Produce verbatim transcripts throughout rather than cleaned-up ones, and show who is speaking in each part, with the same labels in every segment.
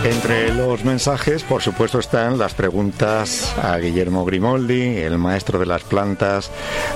Speaker 1: Entre los mensajes, por supuesto, están las preguntas a Guillermo Grimoldi, el maestro de las plantas.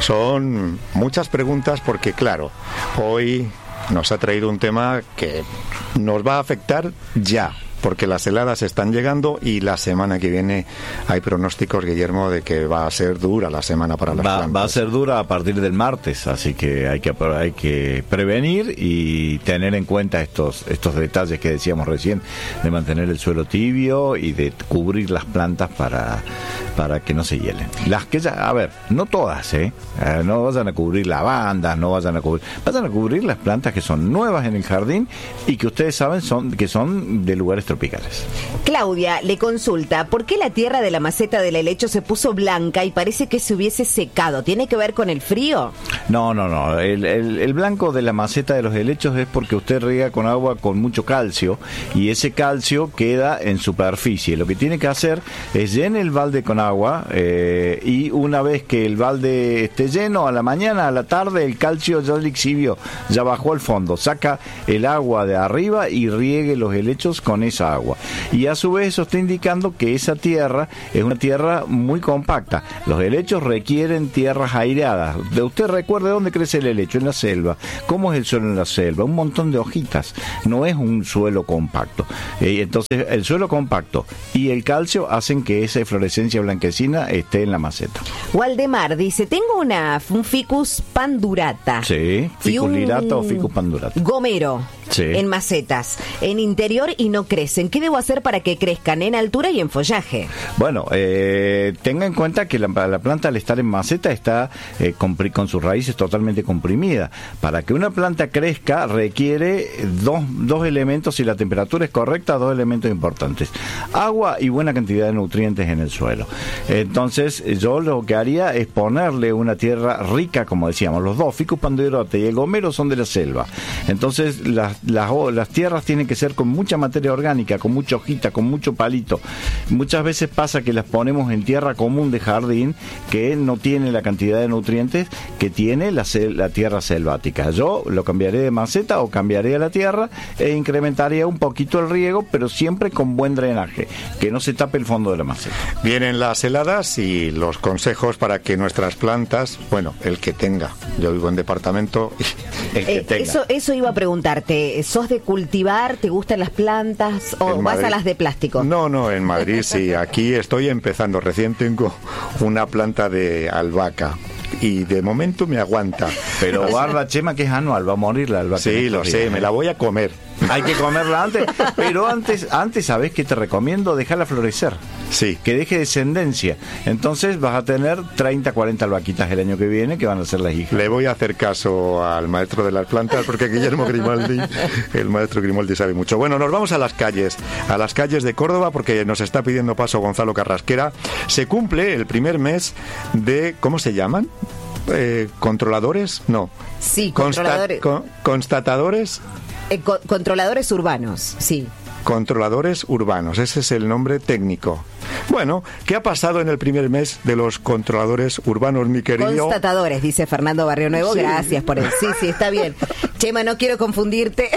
Speaker 1: Son muchas preguntas porque, claro, hoy nos ha traído un tema que nos va a afectar ya, porque las heladas están llegando y la semana que viene hay pronósticos, Guillermo, de que va a ser dura la semana para las
Speaker 2: va,
Speaker 1: plantas.
Speaker 2: Va a ser dura a partir del martes, así que hay que hay que prevenir y tener en cuenta estos estos detalles que decíamos recién, de mantener el suelo tibio y de cubrir las plantas para para que no se hielen. Las que ya, a ver, no todas, ¿eh? eh no vayan a cubrir lavandas, no vayan a cubrir, vayan a cubrir las plantas que son nuevas en el jardín y que ustedes saben son que son de lugares tropicales.
Speaker 3: Claudia le consulta, ¿por qué la tierra de la maceta del helecho se puso blanca y parece que se hubiese secado? ¿Tiene que ver con el frío?
Speaker 2: No, no, no. El, el, el blanco de la maceta de los helechos es porque usted riega con agua con mucho calcio y ese calcio queda en superficie. Lo que tiene que hacer es llenar el balde con agua eh, y una vez que el balde esté lleno, a la mañana, a la tarde, el calcio ya le exhibió, ya bajó al fondo. Saca el agua de arriba y riegue los helechos con esa agua, y a su vez eso está indicando que esa tierra es una tierra muy compacta. Los helechos requieren tierras aireadas. De usted recuerde dónde crece el helecho, en la selva. ¿Cómo es el suelo en la selva? Un montón de hojitas, no es un suelo compacto. Eh, entonces el suelo compacto y el calcio hacen que esa eflorescencia blanquecina esté en la maceta.
Speaker 3: Waldemar dice, tengo una un ficus pandurata.
Speaker 2: Sí, ficus lirata o ficus pandurata.
Speaker 3: Gomero.
Speaker 2: Sí.
Speaker 3: En macetas, en interior y no crecen. ¿Qué debo hacer para que crezcan en altura y en follaje?
Speaker 2: Bueno, eh, tenga en cuenta que la, la planta al estar en maceta está eh, con, con sus raíces totalmente comprimida. Para que una planta crezca requiere dos, dos elementos, si la temperatura es correcta, dos elementos importantes: agua y buena cantidad de nutrientes en el suelo. Entonces yo lo que haría es ponerle una tierra rica, como decíamos, los dos, Ficus pandurata y el gomero son de la selva. Entonces las Las, las tierras tienen que ser con mucha materia orgánica, con mucha hojita, con mucho palito. Muchas veces pasa que las ponemos en tierra común de jardín que no tiene la cantidad de nutrientes que tiene la, la tierra selvática. Yo lo cambiaré de maceta o cambiaré a la tierra e incrementaría un poquito el riego, pero siempre con buen drenaje, que no se tape el fondo de la maceta.
Speaker 1: Vienen las heladas y los consejos para que nuestras plantas, bueno, el que tenga, yo vivo en departamento, el que
Speaker 3: eh,
Speaker 1: tenga.
Speaker 3: Eso, eso iba a preguntarte. ¿Sos de cultivar? ¿Te gustan las plantas? ¿O
Speaker 1: en
Speaker 3: vas
Speaker 1: Madrid,
Speaker 3: a las de plástico?
Speaker 1: No, no, en Madrid sí. Aquí estoy empezando. Recién tengo una planta de albahaca y de momento me aguanta.
Speaker 2: Pero guarda, Chema, que es anual, va a morir la albahaca.
Speaker 1: Sí, lo sé, me la voy a comer.
Speaker 2: Hay que comerla antes, pero antes, antes ¿sabés qué te recomiendo? Dejarla florecer.
Speaker 1: Sí.
Speaker 2: Que deje descendencia. Entonces vas a tener treinta, cuarenta albahaquitas el año que viene que van a ser las hijas.
Speaker 1: Le voy a hacer caso al maestro de las plantas porque Guillermo Grimaldi, el maestro Grimaldi sabe mucho. Bueno, nos vamos a las calles, a las calles de Córdoba porque nos está pidiendo paso Gonzalo Carrasquera. Se cumple el primer mes de, ¿cómo se llaman? Eh, ¿Controladores? No.
Speaker 3: Sí, controladores.
Speaker 1: Consta- con, ¿Constatadores?
Speaker 3: Eh, co- controladores urbanos, sí.
Speaker 1: Controladores urbanos, ese es el nombre técnico. Bueno, ¿qué ha pasado en el primer mes de los controladores urbanos, mi querido?
Speaker 3: Constatadores, dice Fernando Barrio Nuevo,
Speaker 1: Sí.
Speaker 3: gracias por eso. Sí, sí, está bien. Chema, no quiero confundirte.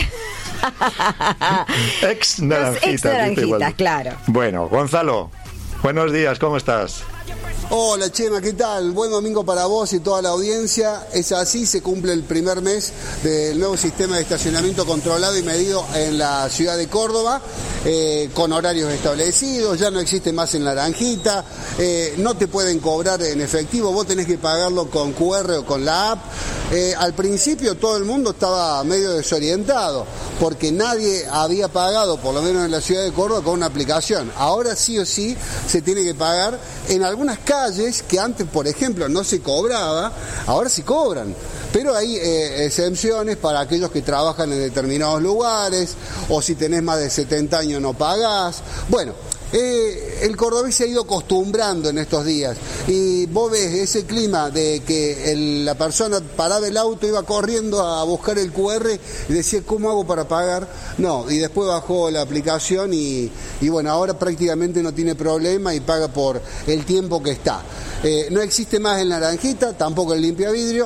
Speaker 1: Ex naranjitas.
Speaker 3: Ex naranjitas, claro.
Speaker 1: Bueno, Gonzalo, buenos días, ¿cómo estás?
Speaker 4: Hola Chema, ¿qué tal? Buen domingo para vos y toda la audiencia. Es así, se cumple el primer mes del nuevo sistema de estacionamiento controlado y medido en la ciudad de Córdoba, eh, con horarios establecidos, ya no existe más en naranjita, eh, no te pueden cobrar en efectivo, vos tenés que pagarlo con cu erre o con la app. Eh, al principio todo el mundo estaba medio desorientado, porque nadie había pagado, por lo menos en la ciudad de Córdoba, con una aplicación. Ahora sí o sí se tiene que pagar en algunas calles que antes, por ejemplo, no se cobraba, ahora sí cobran. Pero hay eh, exenciones para aquellos que trabajan en determinados lugares, o si tenés más de setenta años no pagás. Bueno, Eh, el cordobés se ha ido acostumbrando en estos días y vos ves ese clima de que el, la persona paraba el auto, iba corriendo a buscar el cu erre y decía, ¿cómo hago para pagar? No, y después bajó la aplicación y, y bueno, ahora prácticamente no tiene problema y paga por el tiempo que está. Eh, no existe más el naranjita, tampoco el limpia vidrio,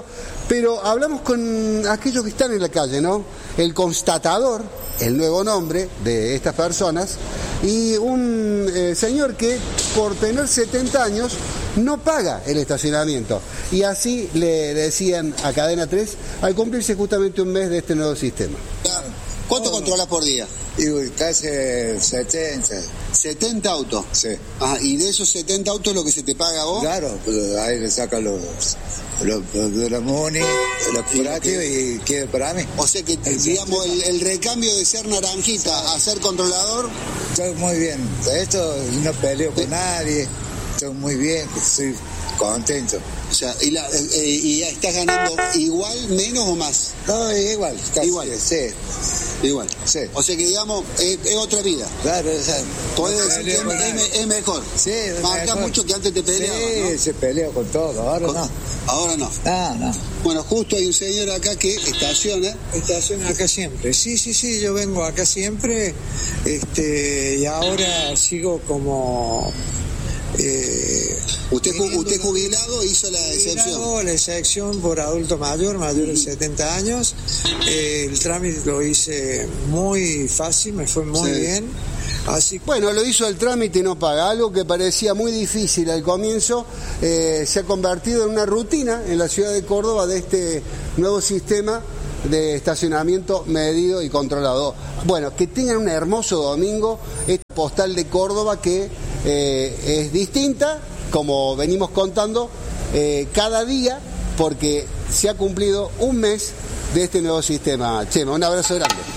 Speaker 4: Pero hablamos con aquellos que están en la calle, ¿no? El constatador, el nuevo nombre de estas personas, y un eh, señor que por tener setenta años no paga el estacionamiento. Y así le decían a Cadena tres al cumplirse justamente un mes de este nuevo sistema. ¿Cuánto controlas por día?
Speaker 5: Digo, casi setenta.
Speaker 4: setenta autos.
Speaker 5: Sí.
Speaker 4: Ajá, y de esos setenta autos lo que se te paga a vos.
Speaker 5: Claro, pues ahí le sacan los, los, los de la MUNI, los curativos y queda para mí.
Speaker 4: O sea que, digamos, el, el recambio de ser naranjita a ser controlador.
Speaker 5: Estoy muy bien. Esto no peleo con nadie. Estoy muy bien, estoy contento.
Speaker 4: O sea, y, la, eh, y estás ganando igual, menos o más.
Speaker 5: No, igual, casi,
Speaker 4: igual.
Speaker 5: Sí.
Speaker 4: Igual.
Speaker 5: Sí.
Speaker 4: O sea que, digamos, es, es otra vida.
Speaker 5: Claro, o sea,
Speaker 4: podés
Speaker 5: no
Speaker 4: decir que es, es, es mejor.
Speaker 5: Sí, es
Speaker 4: Marca
Speaker 5: mejor.
Speaker 4: mucho que antes te peleaba,
Speaker 5: Sí,
Speaker 4: ¿no?
Speaker 5: se peleó con todo, ahora
Speaker 4: Con,
Speaker 5: no.
Speaker 4: Ahora no.
Speaker 5: No, no.
Speaker 4: Bueno, justo hay un señor acá que estaciona.
Speaker 6: Estaciona acá siempre. Sí, sí, sí, yo vengo acá siempre. Este, y ahora sigo como... Eh,
Speaker 4: usted usted jubilado hizo la excepción.
Speaker 6: La excepción por adulto mayor, mayor de setenta años. Eh, el trámite lo hice muy fácil, me fue muy sí. bien. Así...
Speaker 4: Bueno, lo hizo el trámite y no paga. Algo que parecía muy difícil al comienzo, eh, se ha convertido en una rutina en la ciudad de Córdoba de este nuevo sistema de estacionamiento medido y controlado. Bueno, que tengan un hermoso domingo. Esta postal de Córdoba que eh, es distinta, como venimos contando, eh, cada día, porque se ha cumplido un mes de este nuevo sistema. Chema, un abrazo grande.